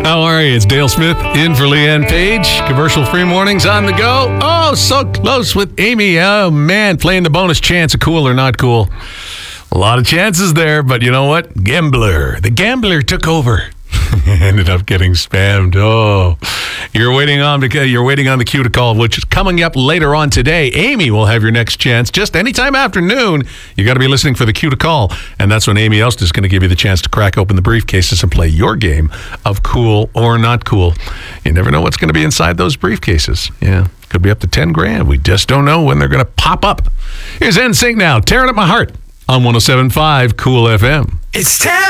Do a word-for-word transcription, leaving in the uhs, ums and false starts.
How are you? It's Dale Smith in for Leanne Page. Commercial-free mornings on the go. Oh, so close with Amy. Oh, man, playing the bonus chance of cool or not cool. A lot of chances there, but you know what? Gambler. The gambler took over. Ended up getting spammed. Oh, you're waiting on the you're waiting on the cue to call, which is coming up later on today. Amy will have your next chance just anytime after noon. You got to be listening for the cue to call, and that's when Amy Elst is going to give you the chance to crack open the briefcases and play your game of cool or not cool. You never know what's going to be inside those briefcases. Yeah, could be up to ten grand. We just don't know when they're going to pop up. Here's N Sync now, tearing up my heart on one oh seven point five Cool F M. It's ten.